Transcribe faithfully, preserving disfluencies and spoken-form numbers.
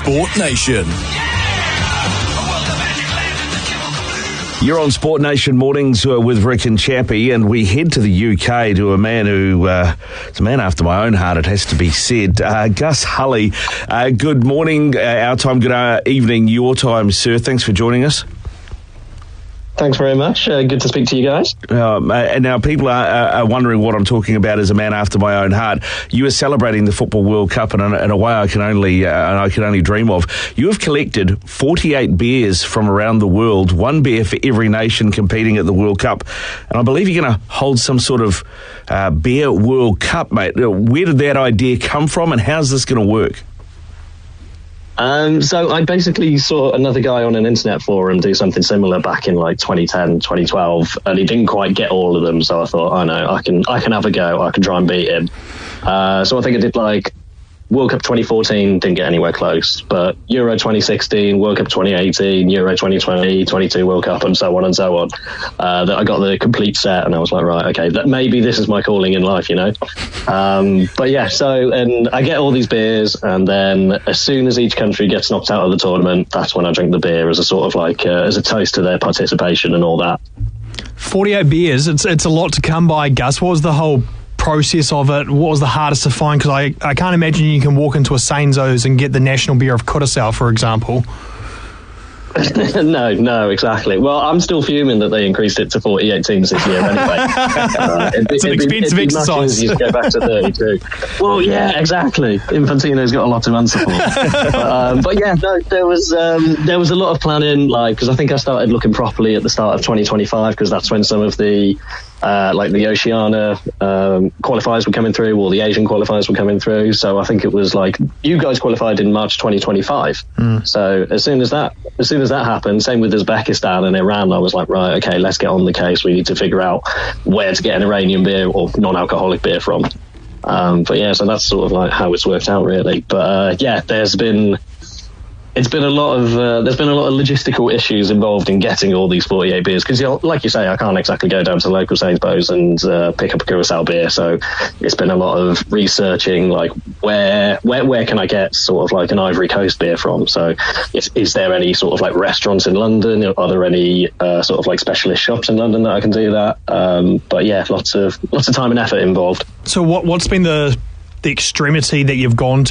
Sport Nation. You're on Sport Nation Mornings uh, with Rick and Chappie, and we head to the U K to a man who uh, is a man after my own heart, it has to be said. Uh, Gus Hulley, uh, good morning, uh, our time, good uh, evening, your time, sir. Thanks for joining us. Thanks very much. Uh, good to speak to you guys. Um, uh, and now people are, are wondering what I'm talking about as a man after my own heart. You were celebrating the Football World Cup in a, in a way I can only uh, I can only dream of. You have collected forty-eight beers from around the world, one beer for every nation competing at the World Cup. And I believe you're going to hold some sort of uh, beer World Cup, mate. Where did that idea come from, and how's this going to work? Um, so I basically saw another guy on an internet forum do something similar back in like twenty ten, twenty twelve, and he didn't quite get all of them. So I thought, oh no, I can, I can have a go. I can try and beat him. Uh, so I think I did like World Cup twenty fourteen, didn't get anywhere close, but Euro twenty sixteen, World Cup twenty eighteen, Euro twenty twenty, twenty-two World Cup, and so on and so on. Uh, that I got the complete set, and I was like, right, okay, that maybe this is my calling in life, you know. Um, but yeah, so and I get all these beers, and then as soon as each country gets knocked out of the tournament, that's when I drink the beer as a sort of like uh, as a toast to their participation and all that. forty-eight beers, it's it's a lot to come by, Gus. What was the whole process of it? What was the hardest to find? Because I, I can't imagine you can walk into a Sainsbury's and get the national beer of Curaçao, for example. no, no, exactly. Well, I'm still fuming that they increased it to forty-eight teams this year anyway. Uh, it, it's an it'd expensive be, it'd be exercise. You just go back to thirty-two. Well, yeah, exactly. Infantino's got a lot to answer for. but, um, but yeah, no, there was um, there was a lot of planning, like, because I think I started looking properly at the start of twenty twenty-five, because that's when some of the Uh, like the Oceania um, qualifiers were coming through, or the Asian qualifiers were coming through. So I think it was like you guys qualified in March twenty twenty-five. Mm. So as soon as that, as soon as that happened, same with Uzbekistan and Iran, I was like, right, okay, let's get on the case. We need to figure out where to get an Iranian beer or non-alcoholic beer from. Um, but yeah, so that's sort of like how it's worked out, really. But uh, yeah, there's been. It's been a lot of uh, there's been a lot of logistical issues involved in getting all these forty-eight beers, because, you know, like you say, I can't exactly go down to the local Sainsbury's and uh, pick up a Curaçao beer. So it's been a lot of researching, like where where where can I get sort of like an Ivory Coast beer from? So is, is there any sort of like restaurants in London? Are there any uh, sort of like specialist shops in London that I can do that? Um, but yeah, lots of lots of time and effort involved. So what what's been the the extremity that you've gone